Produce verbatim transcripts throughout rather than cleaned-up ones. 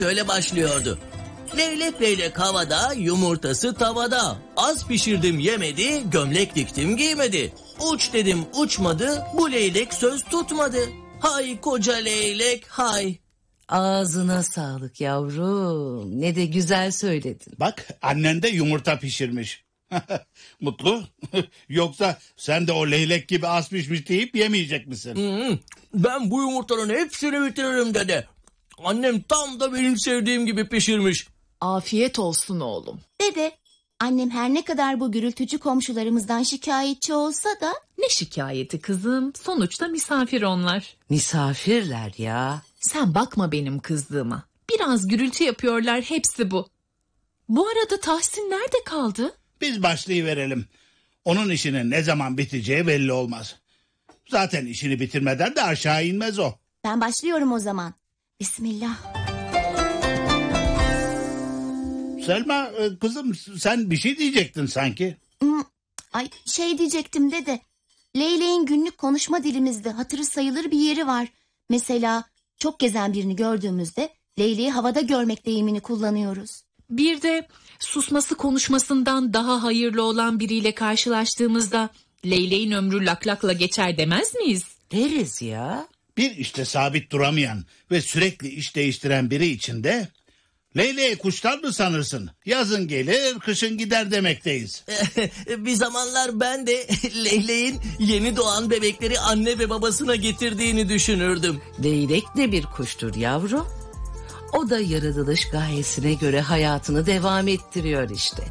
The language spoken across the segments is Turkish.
Böyle başlıyordu. Leylek leylek havada, yumurtası tavada. Az pişirdim yemedi, gömlek diktim giymedi. Uç dedim uçmadı, bu leylek söz tutmadı. Hay koca leylek hay. Ağzına sağlık yavrum. Ne de güzel söyledin. Bak annen de yumurta pişirmiş. Mutlu. Yoksa sen de o leylek gibi az pişmiş deyip yemeyecek misin? Hmm, ben bu yumurtaların hepsini bitiririm dede. Annem tam da benim sevdiğim gibi pişirmiş. Afiyet olsun oğlum. Dede, annem her ne kadar bu gürültücü komşularımızdan şikayetçi olsa da... Ne şikayeti kızım? Sonuçta misafir onlar. Misafirler ya. Sen bakma benim kızdığıma. Biraz gürültü yapıyorlar, hepsi bu. Bu arada Tahsin nerede kaldı? Biz başlayıverelim. Onun işinin ne zaman biteceği belli olmaz. Zaten işini bitirmeden de aşağı inmez o. Ben başlıyorum o zaman. Bismillah. Selma kızım sen bir şey diyecektin sanki. Hmm, ay şey diyecektim dede. Leyleğin günlük konuşma dilimizde hatırı sayılır bir yeri var. Mesela çok gezen birini gördüğümüzde leyleği havada görmek deyimini kullanıyoruz. Bir de susması konuşmasından daha hayırlı olan biriyle karşılaştığımızda leyleğin ömrü laklakla geçer demez miyiz? Deriz ya. Bir işte sabit duramayan ve sürekli iş değiştiren biri için de leyleği kuşlar mı sanırsın? Yazın gelir, kışın gider demekteyiz. Bir zamanlar ben de leyleğin yeni doğan bebekleri anne ve babasına getirdiğini düşünürdüm. Leylek de bir kuştur yavrum. O da yaratılış gayesine göre hayatını devam ettiriyor işte.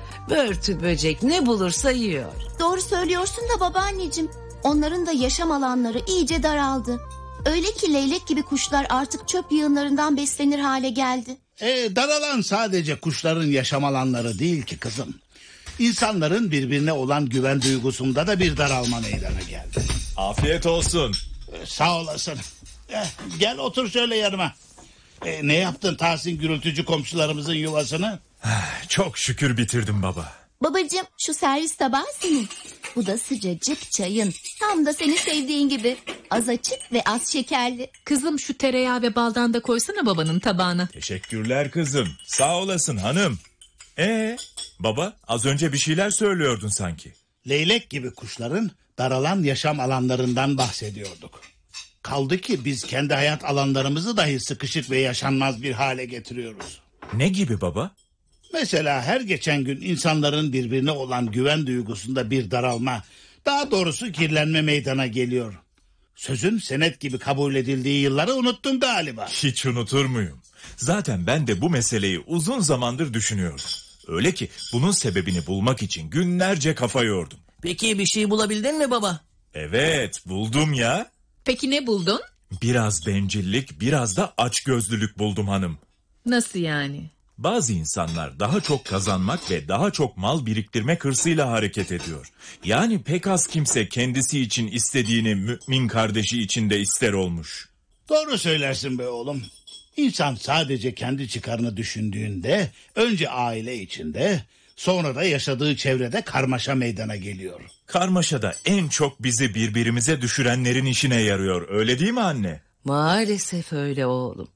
Börtü böcek ne bulursa yiyor. Doğru söylüyorsun da babaanneciğim. Onların da yaşam alanları iyice daraldı. Öyle ki leylek gibi kuşlar artık çöp yığınlarından beslenir hale geldi. E, daralan sadece kuşların yaşam alanları değil ki kızım. İnsanların birbirine olan güven duygusunda da bir daralma meydana geldi. Afiyet olsun. E, sağ olasın. E, gel otur şöyle yanıma. E, ne yaptın Tahsin gürültücü komşularımızın yuvasını? Çok şükür bitirdim baba. Babacığım şu servis tabağı senin. Bu da sıcacık çayın. Tam da senin sevdiğin gibi. Az açık ve az şekerli. Kızım şu tereyağı ve baldan da koysana babanın tabağına. Teşekkürler kızım. Sağ olasın hanım. Ee, baba az önce bir şeyler söylüyordun sanki. Leylek gibi kuşların daralan yaşam alanlarından bahsediyorduk. Kaldı ki biz kendi hayat alanlarımızı dahi sıkışık ve yaşanmaz bir hale getiriyoruz. Ne gibi baba? Mesela her geçen gün insanların birbirine olan güven duygusunda bir daralma, daha doğrusu kirlenme meydana geliyor. Sözün senet gibi kabul edildiği yılları unuttun galiba. Hiç unutur muyum? Zaten ben de bu meseleyi uzun zamandır düşünüyorum. Öyle ki bunun sebebini bulmak için günlerce kafa yordum. Peki bir şey bulabildin mi baba? Evet, buldum ya. Peki ne buldun? Biraz bencillik, biraz da açgözlülük buldum hanım. Nasıl yani? Bazı insanlar daha çok kazanmak ve daha çok mal biriktirmek hırsıyla hareket ediyor. Yani pek az kimse kendisi için istediğini mümin kardeşi için de ister olmuş. Doğru söylersin be oğlum. İnsan sadece kendi çıkarını düşündüğünde önce aile içinde, sonra da yaşadığı çevrede karmaşa meydana geliyor. Karmaşada en çok bizi birbirimize düşürenlerin işine yarıyor, öyle değil mi anne? Maalesef öyle oğlum.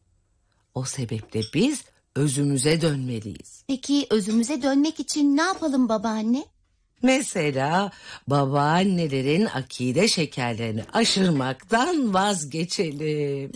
O sebeple biz özümüze dönmeliyiz. Peki özümüze dönmek için ne yapalım babaanne? Mesela babaannelerin akide şekerlerini aşırmaktan vazgeçelim.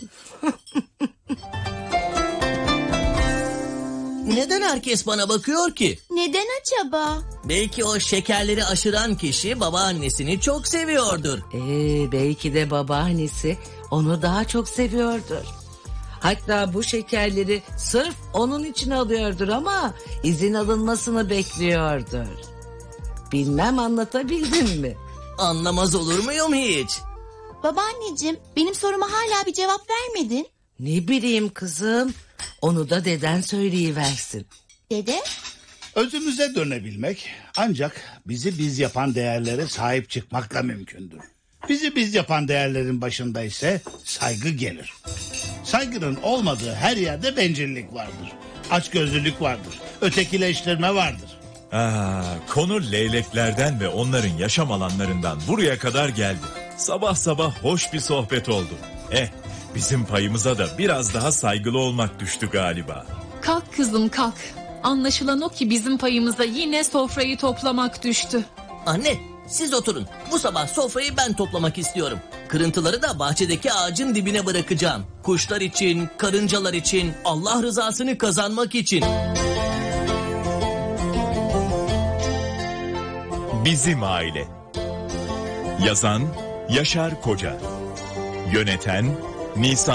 Neden herkes bana bakıyor ki? Neden acaba? Belki o şekerleri aşıran kişi babaannesini çok seviyordur. Ee, belki de babaannesi onu daha çok seviyordur. Hatta bu şekerleri sırf onun için alıyordur ama izin alınmasını bekliyordur. Bilmem anlatabildim mi? Anlamaz olur muyum hiç? Babaanneciğim benim soruma hala bir cevap vermedin. Ne bileyim kızım, onu da deden söyleyiversin. Dede? Özümüze dönebilmek ancak bizi biz yapan değerlere sahip çıkmakla mümkündür. Bizi biz yapan değerlerin başında ise saygı gelir. Saygının olmadığı her yerde bencillik vardır. Açgözlülük vardır. Ötekileştirme vardır. Aa, konu leyleklerden ve onların yaşam alanlarından buraya kadar geldi. Sabah sabah hoş bir sohbet oldu. Eh, bizim payımıza da biraz daha saygılı olmak düştü galiba. Kalk kızım kalk. Anlaşılan o ki bizim payımıza yine sofrayı toplamak düştü. Anne, siz oturun. Bu sabah sofrayı ben toplamak istiyorum. Kırıntıları da bahçedeki ağacın dibine bırakacağım. Kuşlar için, karıncalar için, Allah rızasını kazanmak için. Bizim Aile. Yazan Yaşar Koca. Yöneten Nisan